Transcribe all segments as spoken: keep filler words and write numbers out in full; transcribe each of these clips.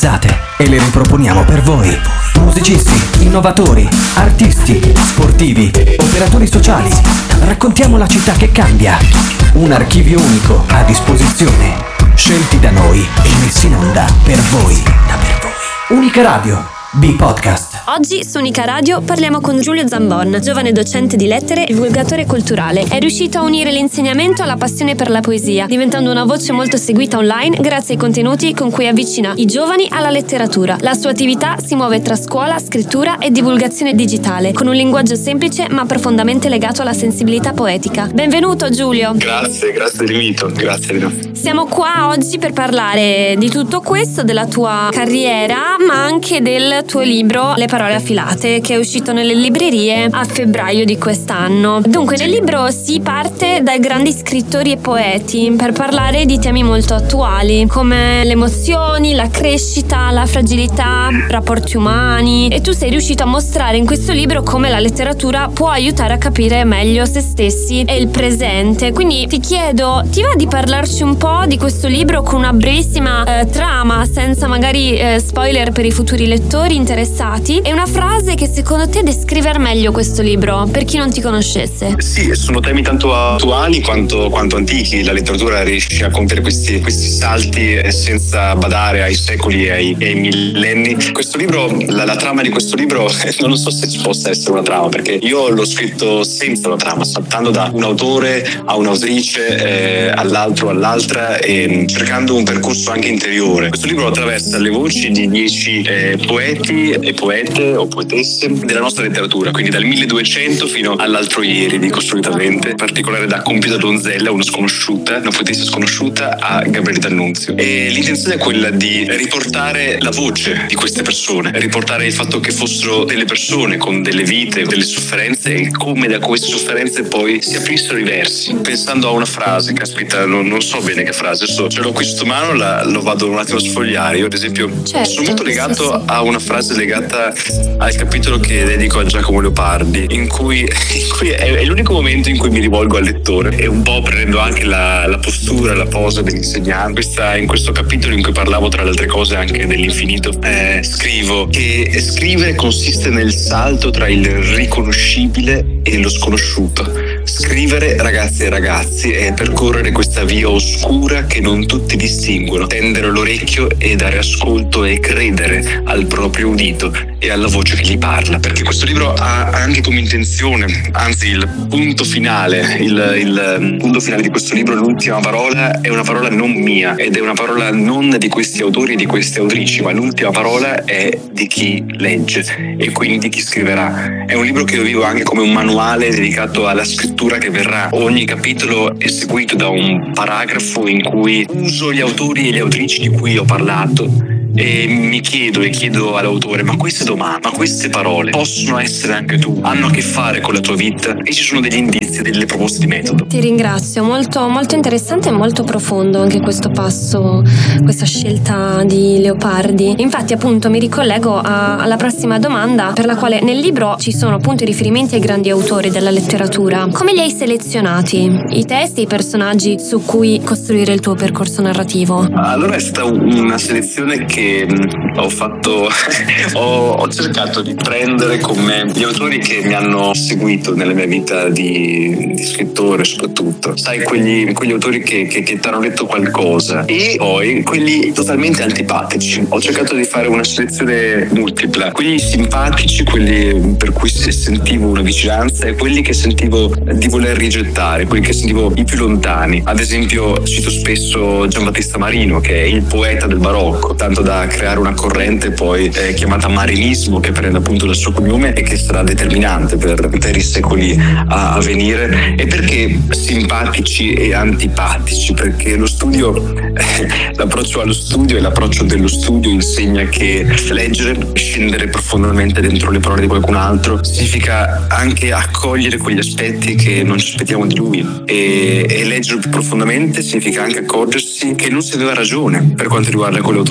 e le riproponiamo per voi. Musicisti, innovatori, artisti, sportivi, operatori sociali. Raccontiamo la città che cambia. Un archivio unico a disposizione, scelti da noi e messi in onda per voi. Unica Radio, B-Podcast. Oggi su Unica Radio parliamo con Giulio Zambon, giovane docente di lettere e divulgatore culturale. È riuscito a unire l'insegnamento alla passione per la poesia, diventando una voce molto seguita online grazie ai contenuti con cui avvicina i giovani alla letteratura. La sua attività si muove tra scuola, scrittura e divulgazione digitale, con un linguaggio semplice ma profondamente legato alla sensibilità poetica. Benvenuto Giulio! Grazie, grazie dell'invito, grazie Lino. Siamo qua oggi per parlare di tutto questo, della tua carriera, ma anche del tuo libro Le parole affilate, che è uscito nelle librerie a febbraio di quest'anno. Dunque nel libro si parte dai grandi scrittori e poeti per parlare di temi molto attuali come le emozioni, la crescita, la fragilità, rapporti umani, e tu sei riuscito a mostrare in questo libro come la letteratura può aiutare a capire meglio se stessi e il presente. Quindi ti chiedo, ti va di parlarci un po' di questo libro con una brevissima eh, trama, senza magari eh, spoiler per i futuri lettori interessati, e una frase che secondo te descrive al meglio questo libro per chi non ti conoscesse? Sì, sono temi tanto attuali quanto, quanto antichi. La letteratura riesce a compiere questi, questi salti senza badare ai secoli e ai, e ai millenni. Questo libro, la, la trama di questo libro, non so se ci possa essere una trama, perché io l'ho scritto senza una trama, saltando da un autore a un'autrice, eh, all'altro all'altra, e cercando un percorso anche interiore. Questo libro attraversa le voci di dieci eh, poeti e poete o poetesse della nostra letteratura, quindi dal milleduecento fino all'altro ieri, dico solitamente, in particolare da Compita Donzella, una sconosciuta, una poetessa sconosciuta, a Gabriele D'Annunzio. E l'intenzione è quella di riportare la voce di queste persone, riportare il fatto che fossero delle persone con delle vite, delle sofferenze, e come da queste sofferenze poi si aprissero i versi. Pensando a una frase, caspita, non, non so bene che frase, adesso ce l'ho qui sotto mano, la, lo vado un attimo a sfogliare. Io ad esempio certo, sono molto legato sì, sì. a una frase legata al capitolo che dedico a Giacomo Leopardi, in cui, in cui è, è l'unico momento in cui mi rivolgo al lettore, e un po' prendendo anche la, la postura, la posa dell'insegnante. Questa, in questo capitolo in cui parlavo tra le altre cose anche dell'infinito, eh, scrivo che scrivere consiste nel salto tra il riconoscibile e lo sconosciuto. Scrivere, ragazzi e ragazzi, è percorrere questa via oscura che non tutti distinguono, tendere l'orecchio e dare ascolto e credere al proprio udito e alla voce che gli parla, perché questo libro ha anche come intenzione, anzi il punto finale, il, il punto finale di questo libro, l'ultima parola, è una parola non mia, ed è una parola non di questi autori e di queste autrici, ma l'ultima parola è di chi legge e quindi di chi scriverà. È un libro che io vivo anche come un manuale dedicato alla scrittura che verrà. Ogni capitolo è seguito da un paragrafo in cui uso gli autori e le autrici di cui ho parlato, e mi chiedo e chiedo all'autore: ma queste domande, ma queste parole possono essere anche tu, hanno a che fare con la tua vita? E ci sono degli indizi, delle proposte di metodo. Ti ringrazio, molto, molto interessante e molto profondo anche questo passo, questa scelta di Leopardi. Infatti appunto mi ricollego a, alla prossima domanda, per la quale nel libro ci sono appunto i riferimenti ai grandi autori della letteratura. Come li hai selezionati? I testi e i personaggi su cui costruire il tuo percorso narrativo? Allora è stata una selezione che ho fatto ho, ho cercato di prendere con me gli autori che mi hanno seguito nella mia vita di, di scrittore, soprattutto, sai, quegli, quegli autori che, che, che ti hanno detto qualcosa, e poi quelli totalmente antipatici. Ho cercato di fare una selezione multipla, quelli simpatici, quelli per cui sentivo una vicinanza, e quelli che sentivo di voler rigettare, quelli che sentivo i più lontani. Ad esempio cito spesso Giambattista Marino, che è il poeta del barocco, tanto da creare una corrente poi eh, chiamata marinismo, che prende appunto dal suo cognome e che sarà determinante per interi secoli a, a venire. E perché simpatici e antipatici? Perché lo studio, eh, l'approccio allo studio e l'approccio dello studio insegna che leggere, scendere profondamente dentro le parole di qualcun altro, significa anche accogliere quegli aspetti che non ci aspettiamo di lui, e, e leggere più profondamente significa anche accorgersi che non si aveva ragione per quanto riguarda quell'autore o quell'autrice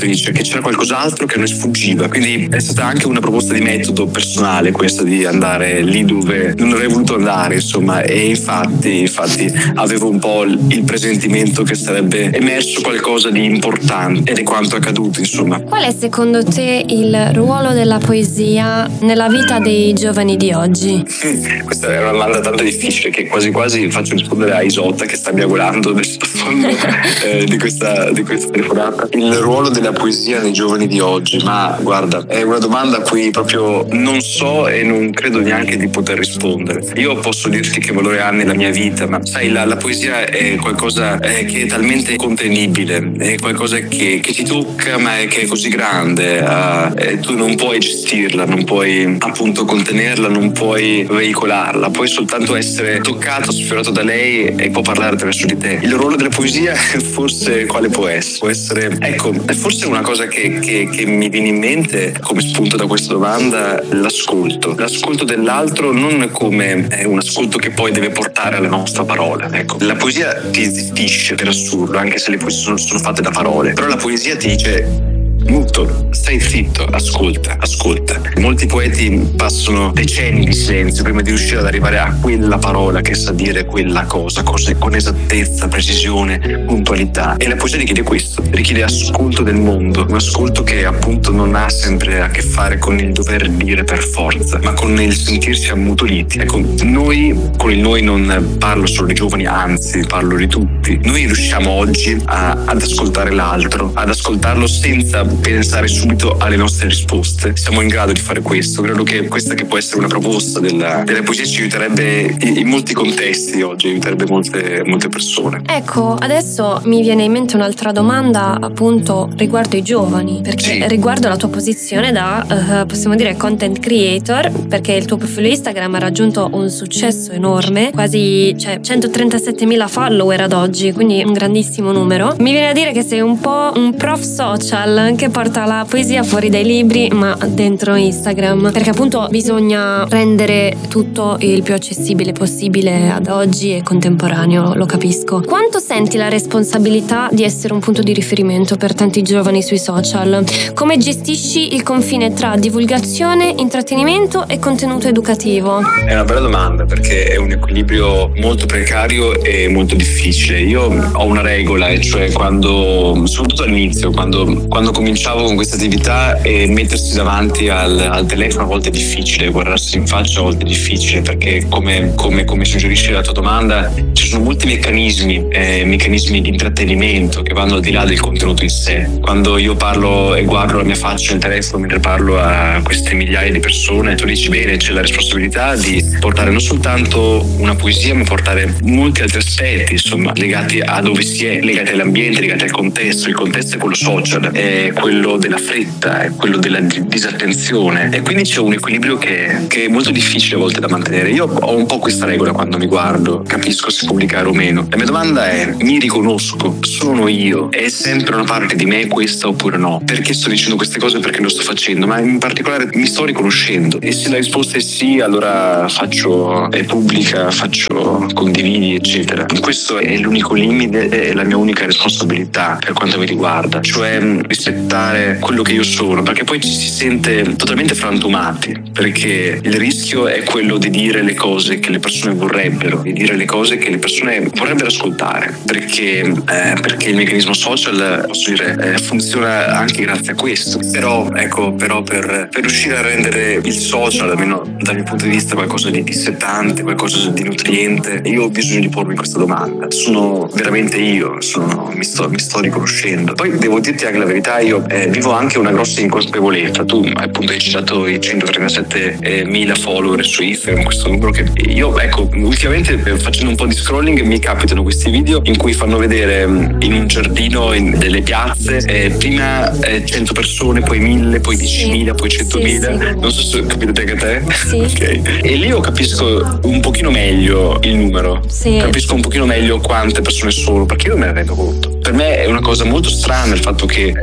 dice che c'era qualcos'altro che a noi sfuggiva, quindi è stata anche una proposta di metodo personale questa di andare lì dove non avrei voluto andare, insomma, e infatti infatti avevo un po' il presentimento che sarebbe emerso qualcosa di importante ed è quanto accaduto, insomma. Qual è secondo te il ruolo della poesia nella vita dei giovani di oggi? Questa è una domanda tanto difficile che quasi quasi faccio rispondere a Isotta che sta miagolando nel sottofondo eh, di questa di questa telefonata. Il ruolo della poesia nei giovani di oggi, ma guarda, è una domanda a cui proprio non so e non credo neanche di poter rispondere. Io posso dirti che valore ha nella mia vita, ma sai, la, la poesia è qualcosa eh, che è talmente contenibile, è qualcosa che, che ti tocca ma è che è così grande, eh, tu non puoi gestirla, non puoi appunto contenerla, non puoi veicolarla, puoi soltanto essere toccato, sfiorato da lei e può parlare attraverso di te. Il ruolo della poesia forse quale può essere? Può essere, ecco, è forse una cosa che, che, che mi viene in mente come spunto da questa domanda, l'ascolto. L'ascolto dell'altro non come eh, un ascolto che poi deve portare alla nostra parola. Ecco, la poesia ti zittisce per assurdo, anche se le poesie sono, sono fatte da parole, però la poesia ti dice muto, stai zitto, ascolta, ascolta. Molti poeti passano decenni di silenzio prima di riuscire ad arrivare a quella parola che sa dire quella cosa, cose con esattezza, precisione, puntualità. E la poesia richiede questo, richiede ascolto del mondo, un ascolto che appunto non ha sempre a che fare con il dover dire per forza, ma con il sentirsi ammutoliti. Ecco, noi, con il noi non parlo solo di giovani, anzi parlo di tutti. Noi riusciamo oggi a, ad ascoltare l'altro, ad ascoltarlo senza pensare subito alle nostre risposte. Siamo in grado di fare questo. Credo che questa che può essere una proposta della, della poesia ci aiuterebbe in, in molti contesti oggi, aiuterebbe molte, molte persone. Ecco, adesso mi viene in mente un'altra domanda appunto riguardo i giovani, perché sì. riguardo la tua posizione da uh, possiamo dire content creator, perché il tuo profilo Instagram ha raggiunto un successo enorme, quasi cioè, centotrentasettemila follower ad oggi, quindi un grandissimo numero. Mi viene a dire che sei un po' un prof social che porta la poesia fuori dai libri ma dentro Instagram, perché appunto bisogna rendere tutto il più accessibile possibile ad oggi e contemporaneo, lo capisco. Quanto senti la responsabilità di essere un punto di riferimento per tanti giovani sui social? Come gestisci il confine tra divulgazione, intrattenimento e contenuto educativo? È una bella domanda, perché è un equilibrio molto precario e molto difficile. Io ho una regola, e cioè quando, soprattutto all'inizio, quando, quando cominciavo con questa attività, e mettersi davanti al, al telefono a volte è difficile, guardarsi in faccia a volte è difficile, perché come, come, come suggerisce la tua domanda ci sono molti meccanismi, eh, meccanismi di intrattenimento che vanno al di là del contenuto in sé. Quando io parlo e guardo la mia faccia nel telefono mentre parlo a queste migliaia di persone, tu dici bene, c'è la responsabilità di portare non soltanto una poesia ma portare molti altri aspetti, insomma, legati a dove si è, legati all'ambiente, legati al contesto. Il contesto è quello social, è quello della fretta, è quello della disattenzione, e quindi c'è un equilibrio che, che è molto difficile a volte da mantenere. Io ho un po' questa regola quando mi guardo, capisco se pubblicare o meno. La mia domanda è: mi riconosco? Sono io? È sempre una parte di me questa oppure no? Perché sto dicendo queste cose? Perché lo sto facendo? Ma in particolare mi sto riconoscendo? E se la risposta è sì, allora faccio, è pubblica, faccio condividi, eccetera. Questo è l'unico limite, è la mia unica responsabilità per quanto mi riguarda, cioè rispettare quello che io sono, perché poi ci si sente totalmente frantumati, perché il rischio è quello di dire le cose che le persone vorrebbero, di dire le cose che le persone vorrebbero ascoltare, perché, eh, perché il meccanismo social, posso dire, eh, funziona anche grazie a questo. Però ecco, però per, per riuscire a rendere il social, almeno dal mio punto di vista, qualcosa di dissettante, qualcosa di nutriente, io ho bisogno di pormi questa domanda: sono veramente io? Sono, mi, sto, mi sto riconoscendo? Poi devo dirti anche la verità, io eh, vivo anche una grossa inconsapevolezza. Tu appunto hai citato i centotrentasettemila follower su Instagram, questo numero che io, ecco, ultimamente facendo un po' di scrolling mi capitano questi video in cui fanno vedere in un giardino, in delle piazze, eh, prima eh, cento persone, poi mille, poi diecimila, poi centomila, sì, sì. Non so se capite anche te. Sì. Okay. E lì io capisco un pochino meglio il numero, sì. Capisco un pochino meglio quante persone sono, perché io non me ne rendo conto. Per me è una cosa molto strana il fatto che una persona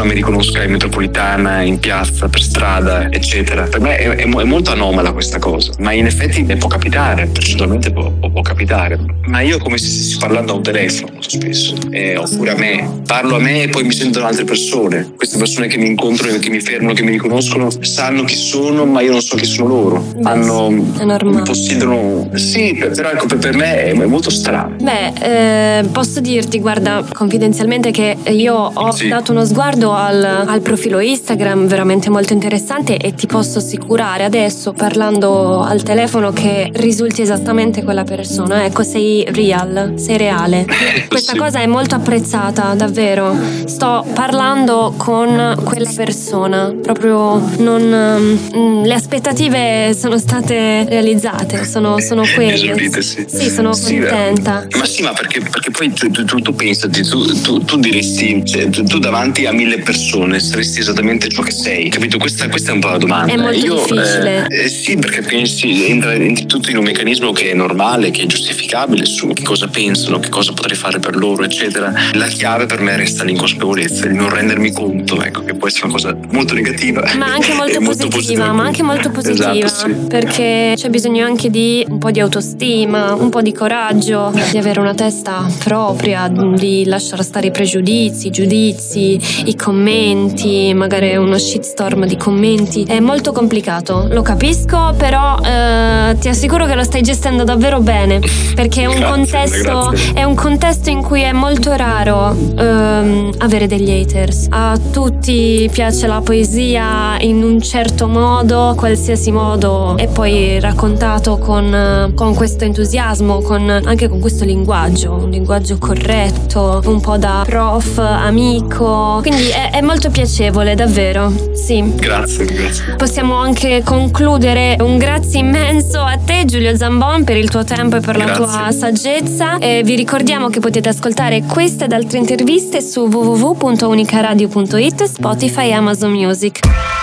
persona mi riconosca in metropolitana, in piazza, per strada, eccetera. Per me è, è, è molto anomala questa cosa, ma in effetti può capitare, personalmente può, può, può capitare. Ma io come se stessi parlando a un telefono molto spesso, eh, oppure a me. Parlo a me e poi mi sentono altre persone. Queste persone che mi incontrano, che mi fermano, che mi riconoscono, sanno chi sono, ma io non so chi sono loro. Beh, Hanno, è normale. possiedono. Sì, però ecco, per, per me è molto strano. Beh, eh, posso dirti, guarda, confidenzialmente che io ho sì. dato uno sguardo al, al profilo Instagram, veramente molto interessante, e ti posso assicurare adesso, parlando al telefono, che risulti esattamente quella persona. Ecco, sei real, sei reale. Questa sì. cosa è molto apprezzata, davvero. Sto parlando con quella persona, proprio non... Mm, le aspettative sono state realizzate, sono, sono quelle. Esaurite, sì. Sì, sono sì, contenta. Ma sì, ma perché, perché poi tu, tu, tu, tu pensati, tu, tu, tu diresti, cioè, tu, tu davanti a mille persone saresti esattamente ciò che sei, capito? Questa, questa è un po' la domanda. È molto Io, difficile. Eh, eh, sì, perché pensi, entra, entri tutto in un meccanismo che è normale, che è giustificabile su che cosa pensano, che cosa potrei fare per loro, eccetera. La chiave per me resta l'inconsapevolezza, di non rendermi conto, ecco, che può essere una cosa molto negativa, ma anche molto molto positiva, ma anche molto positiva, esatto, sì. Perché c'è bisogno anche di un po' di autostima, un po' di coraggio, di avere una testa propria, di lasciare stare i pregiudizi, i giudizi, i commenti, magari uno shitstorm di commenti. È molto complicato, lo capisco, però eh, ti assicuro che lo stai gestendo davvero bene, perché è un Grazie, contesto grazie. è un contesto in cui è molto raro ehm, avere degli haters. A tutti piace la poesia in un certo modo, qualsiasi modo, e poi raccontato con, con questo entusiasmo, con, anche con questo linguaggio, un linguaggio corretto, un po' da prof, amico, quindi è, è molto piacevole, davvero, sì. Grazie, grazie. Possiamo anche concludere un grazie immenso a te, Giulio Zambon, per il tuo tempo e per la Grazie. tua saggezza, e vi ricordiamo che potete ascoltare queste ed altre interviste su w w w punto unicaradio punto it, Spotify e Amazon Music.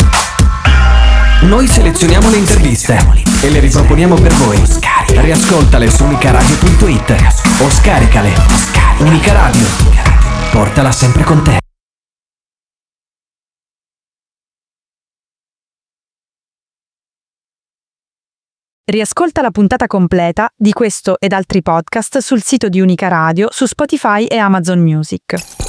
Noi selezioniamo le interviste e le riproponiamo per voi. Riascoltale su unicaradio punto it o scaricale. Unica Radio. Portala sempre con te. Riascolta la puntata completa di questo ed altri podcast sul sito di Unica Radio, su Spotify e Amazon Music.